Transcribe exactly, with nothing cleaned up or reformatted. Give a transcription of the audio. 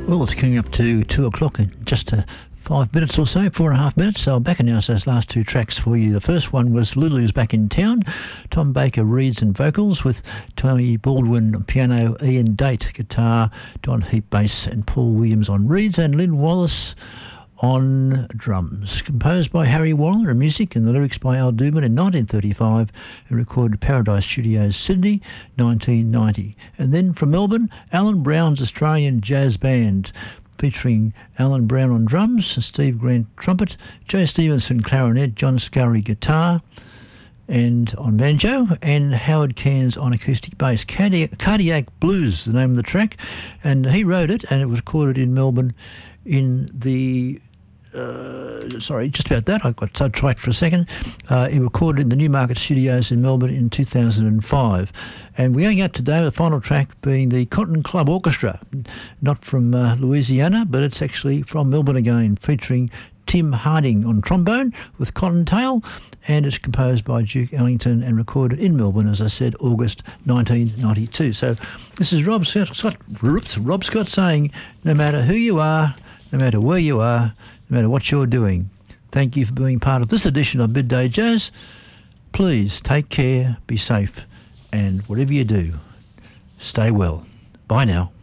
Well, it's coming up to two o'clock in just uh, five minutes or so, four and a half minutes. So I'll back announce those last two tracks for you. The first one was Lily's Back in Town. Tom Baker reeds and vocals with Tony Baldwin on piano, Ian Date guitar, Don Heap bass and Paul Williams on reeds, and Lynn Wallace on drums. Composed by Harry Waller and music and the lyrics by Al Dubin in nineteen thirty-five and recorded at Paradise Studios, Sydney, nineteen ninety. And then from Melbourne, Alan Brown's Australian Jazz Band, featuring Alan Brown on drums, Steve Grant trumpet, Joe Stevenson clarinet, John Scurry guitar and on banjo, and Howard Cairns on acoustic bass. Cardiac, Cardiac Blues, the name of the track, and he wrote it, and it was recorded in Melbourne in the Uh, sorry, just about that. I got sidetracked for a second. Uh, he recorded in the Newmarket Studios in Melbourne in two thousand five. And we're going out today with the final track being the Cotton Club Orchestra, not from uh, Louisiana, but it's actually from Melbourne again, featuring Tim Harding on trombone with Cottontail, and it's composed by Duke Ellington and recorded in Melbourne, as I said, August nineteen ninety-two. So this is Rob Scott, Scott, Rob Scott saying, no matter who you are, no matter where you are, no matter what you're doing, thank you for being part of this edition of Midday Jazz. Please take care, be safe, and whatever you do, stay well. Bye now.